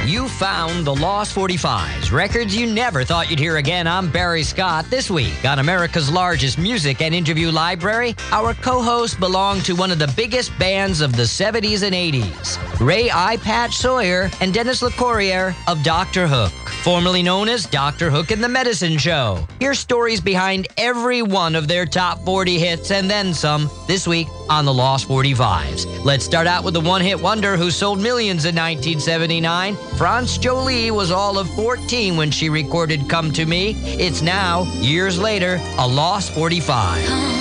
You found the Lost 45s, records you never thought you'd hear again. I'm Barry Scott. This week on America's largest music and interview library, our co-hosts belong to one of the biggest bands of the 70s and 80s, Ray Eye Patch Sawyer and Dennis LeCourrier of Dr. Hook, formerly known as Dr. Hook and the Medicine Show. Hear stories behind every one of their top 40 hits and then some this week on the Lost 45s. Let's start out with the one-hit wonder who sold millions in 1979. France Jolie was all of 14 when she recorded Come to Me. It's now, years later, a Lost 45.